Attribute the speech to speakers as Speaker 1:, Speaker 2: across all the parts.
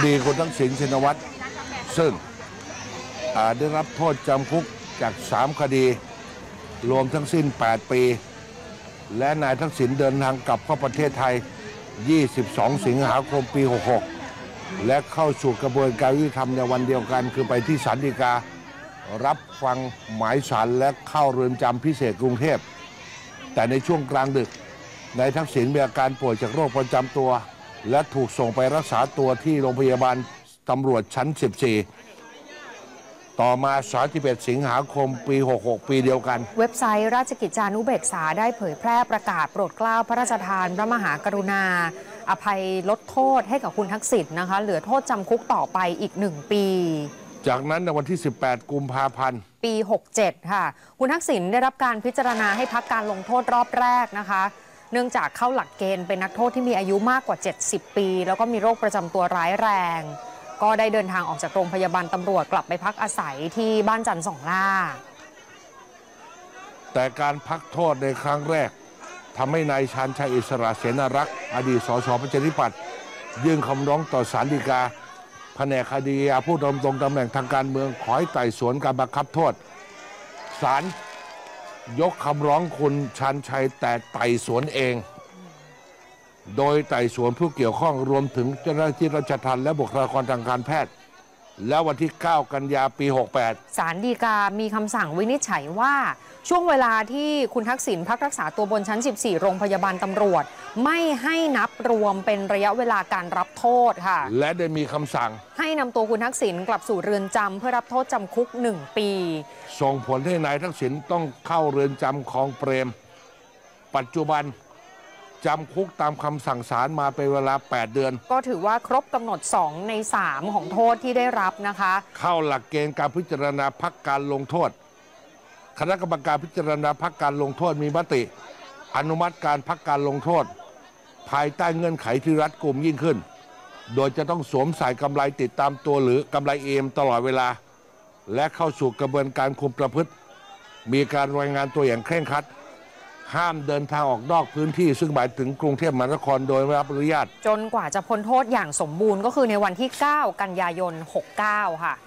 Speaker 1: ดีคุณทักษิณชินวัตรซึ่งได้รับโทษจำคุกจาก3 คดีรวมทั้งสิ้น 8 ปี และนายทักษิณเดินทางกลับเข้าประเทศไทย 22 สิงหาคมปี 66 และเข้าสู่กระบวนการยุติธรรมในวันเดียวกันคือไปที่ศาลฎีการับฟังหมายศาลและเข้าเรือนจำพิเศษกรุงเทพแต่ในช่วงกลางดึกนายทักษิณมีอาการป่วยจากโรคประจำตัวและถูกส่งไปรักษาตัวที่โรงพยาบาลตำรวจชั้น 14 ต่อมา31 สิงหาคมปี 66 ปีเดียวกัน
Speaker 2: เว็บไซต์ราชกิจจานุเบกษาได้เผยแพร่ประกาศโปรดเกล้าพระราชทานพระมหากรุณาอภัยลดโทษให้กับคุณทักษิณนะคะเหลือโทษจำคุกต่อไปอีก1 ปี
Speaker 1: จากนั้นในวันที่ 18 กุมภาพันธ์
Speaker 2: ปี 67 ค่ะคุณทักษิณได้รับการพิจารณาให้พักการลงโทษรอบแรกนะคะเนื่องจากเข้าหลักเกณฑ์เป็นนักโทษที่มีอายุมากกว่า70 ปีแล้วก็มีโรคประจำตัวร้ายแรงก็ได้เดินทางออกจากโรงพยาบาลตำรวจกลับไปพักอาศัยที่บ้านจันทร์สองล่า
Speaker 1: แต่การพักโทษในครั้งแรกทำให้นายชาญชัยอิสระเสนารักษ์อดีตสสประชาธิปัตย์ยื่นคำร้องต่อศาลฎีกาแผนกคดีอาผู้ดำรงตำแหน่งทางการเมืองขอให้ไต่สวนการบังคับโทษศาลยกคำร้องคุณชาญชัยแต่ไต่สวนเองโดยไต่สวนผู้เกี่ยวข้องรวมถึงเจ้าหน้าที่ราชทัณฑ์และบุคลากรทางการแพทย์แล้ววันที่ 9 กันยาปี 68
Speaker 2: ศาลฎีกามีคำสั่งวินิจฉัยว่าช่วงเวลาที่คุณทักษิณพักรักษาตัวบนชั้น 14 โรงพยาบาลตำรวจไม่ให้นับรวมเป็นระยะเวลาการรับโทษค่ะ
Speaker 1: และได้มีคำสั่ง
Speaker 2: ให้นำตัวคุณทักษิณกลับสู่เรือนจำเพื่อรับโทษจำคุก1 ปี
Speaker 1: ส่งผลให้นายทักษิณต้องเข้าเรือนจำคลองเปรมปัจจุบันจำคุกตามคำสั่งศาลมาเป็นเวลา 8 เดือน
Speaker 2: ก็ถือว่าครบกำหนด2 ใน 3ของโทษที่ได้รับนะคะ
Speaker 1: เข้าหลักเกณฑ์การพิจารณาพักการลงโทษคณะกรรมการพิจารณาพักการลงโทษมีมติอนุมัติการพักการลงโทษภายใต้เงื่อนไขที่รัดกุมยิ่งขึ้นโดยจะต้องสวมใส่กำไรติดตามตัวหรือกำไรเอมตลอดเวลาและเข้าสู่กระบวนการคุมประพฤติมีการรายงานตัวอย่างเคร่งครัดห้ามเดินทางออกนอกพื้นที่ซึ่งหมายถึงกรุงเทพมหานครโดยไม่รับอนุญาต
Speaker 2: จนกว่าจะพ้นโทษอย่างสมบูรณ์ก็คือในวันที่ 9 กันยายน 69 ค่ะ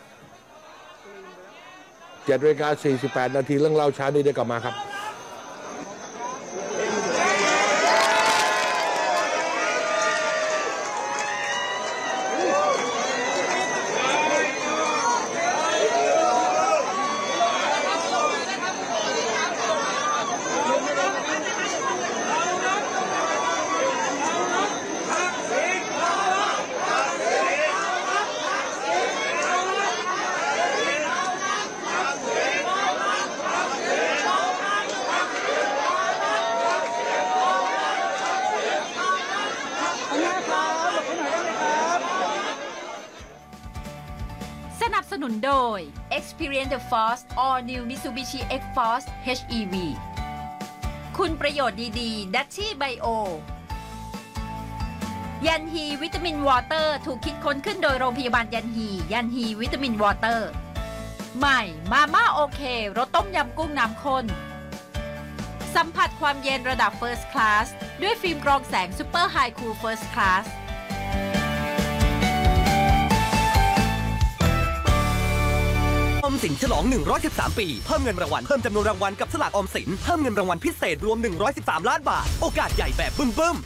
Speaker 1: 7:48 นาทีเรื่องเล่าช้านี้ได้กลับมาครับ
Speaker 3: สนับสนุนโดย Experience the Force All New Mitsubishi X-Force HEV คุณประโยชน์ดีๆดัชชี่ไบโอยันฮีวิตามินวอเตอร์ถูกคิดค้นขึ้นโดยโรงพยาบาลยันฮีวิตามินวอเตอร์ใหม่มาม่าโอเครสต้มยำกุ้งน้ำข้นสัมผัสความเย็นระดับ First Class ด้วยฟิล์มกรองแสง Super High Cool First Class
Speaker 4: ออมสินฉลอง113 ปีเพิ่มเงินรางวัลเพิ่มจำนวนรางวัลกับสลากออมสินเพิ่มเงินรางวัลพิเศษรวม113 ล้านบาทโอกาสใหญ่แบบบึ้ม